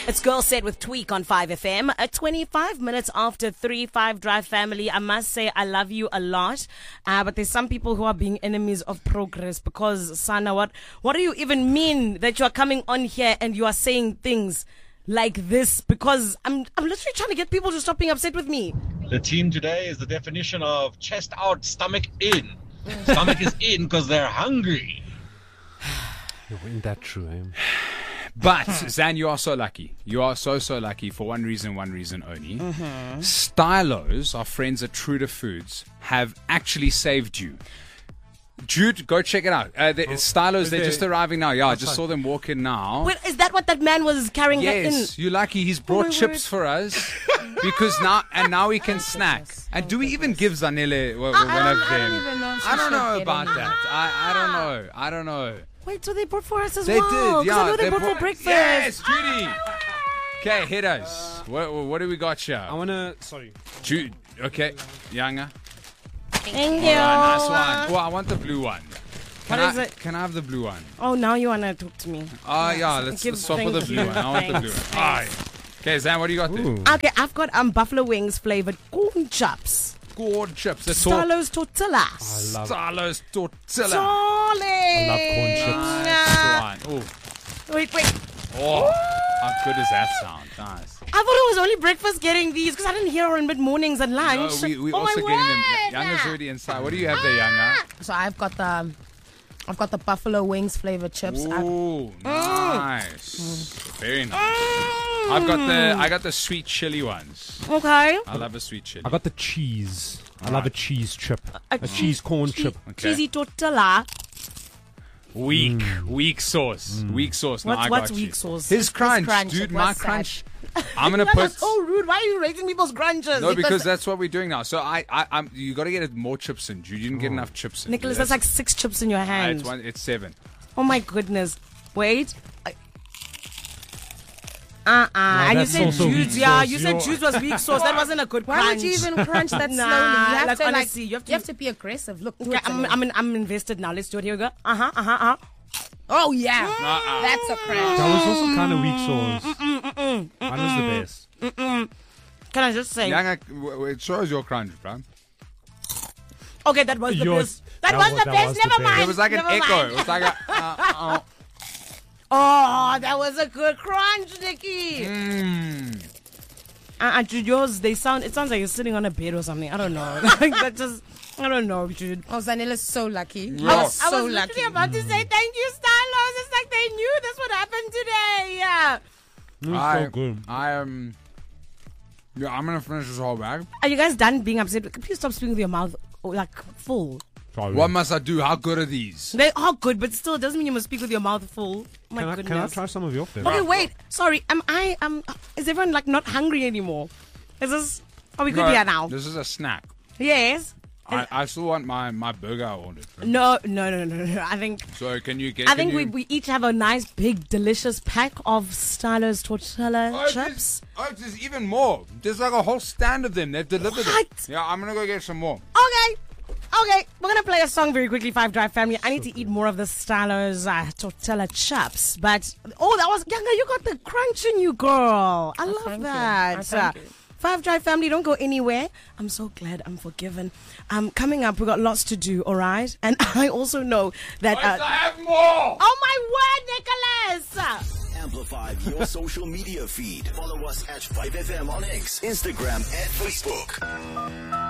It's Girl Said with Tweak on 5FM. At 25 minutes after 3, 5 Drive family, I must say I love you a lot. But there's some people who are being enemies of progress because, Sana, what do you even mean that you are coming on here and you are saying things like this? Because I'm literally trying to get people to stop being upset with me. The team today is the definition of chest out, stomach in. Stomach is in because they're hungry. Isn't that true, eh? But, Zan, you are so lucky. You are so lucky for one reason only. Stylos, our friends at Truder Foods, have actually saved you. Jude, go check it out. Stylos, they're just arriving now. Yeah, I just saw them walk in now. Wait, is that what that man was carrying in? Yes, you're lucky. He's brought chips for us because now we can snack. And do we even give Zanele one of them? I don't know about that. I don't know. Wait, so they brought for us as They well? did, yeah. I know they brought for breakfast. Yes, Judy. Okay, hit us. What do we got here? I want to... Sorry. Jude, okay. Younger. Thank you. Nice one. Oh, I want the blue one. What is it? Can I have the blue one? Oh, now you want to talk to me. Oh, yeah. Let's swap for the blue one. I want the blue one. All right. Okay, Zan, what do you got there? Okay, I've got buffalo wings flavored corn chops. Corn chips. Starlo's tortilla. I love Starlo's tortilla. Solid. I love corn chips. Oh. Wait. Oh, how good does that sound? Nice. I thought it was only breakfast getting these because I didn't hear her in mid-mornings and lunch. No, we also getting them. Younger's already inside. What do you have there, Younger? So I've got the buffalo wings flavored chips. Ooh, nice. Very nice. I got the sweet chili ones. Okay. I love a sweet chili. I got the cheese. I love a cheese chip. A cheese corn chip. Okay. Cheesy tortilla. Weak sauce. Weak sauce. No, What's weak sauce? His crunch, crunch, dude. it My was sad. crunch. I'm gonna That's put. so rude. Why are you raising people's crunches? No, because that's what we're doing now. So I'm. You got to get more chips in. You didn't get enough chips in. Nicholas, that's like 6 chips in your hand. It's 7. Oh my goodness. Wait. And you that's said also juice, weak yeah. sauce. You said juice was weak sauce. That wasn't a good crunch. Why would you even crunch that Nah, slowly? You have like, to honestly, you have to be aggressive. Look, do Okay, it, Zanele. I'm invested now. Let's do it. Here we go. Oh yeah, that's a crunch. That was also kind of weak sauce. Mine was the best. Can I just say? Younger, it shows your crunch, bro. Okay, that was the Yours- best. That was the best. Never mind. It was like an Never echo. mind. It was like a. Oh, that was a good crunch, Nikki. Dude, yours, it sounds like you're sitting on a bed or something. I don't know. Like that just, I don't know, dude. Oh, Zanele's so lucky. Yeah. I So was lucky. literally about to say thank you, Stylos. It's like they knew this would happen today. Yeah. It was so good. Yeah, I'm gonna finish this whole bag. Are you guys done being upset? Please stop speaking with your mouth like full. Sorry. What must I do? How good are these? They are good, but still, it doesn't mean you must speak with your mouth full. My Can I goodness. try some of your flavor? Okay, wait. Sorry. Is everyone like not hungry anymore? Are we good here now? This is a snack. Yes. I still want my burger I ordered. No. I think we each have a nice big delicious pack of Stylos tortilla chips. There's even more. There's like a whole stand of them. They've delivered What? it. Yeah, I'm gonna go get some more. Okay, we're gonna play a song very quickly. 5 Drive family. I need to eat more of the Stylos tortilla chips. But that was Younger. You got the crunch in you, girl. I love thank you. that. Thank you. 5 Drive family, don't go anywhere. I'm so glad I'm forgiven. Coming up, we got lots to do. All right, and I also know that. I have more. Oh my word, Nicholas! Amplify your social media feed. Follow us at 5FM on X, Instagram, and Facebook.